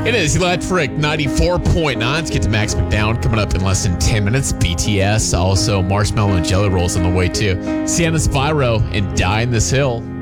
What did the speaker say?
It is electric 94.9. Let's get to Max McDowell coming up in less than 10 minutes. BTS, also Marshmallow and Jelly Rolls on the way too. Sienna Spyro and Die in This Hill.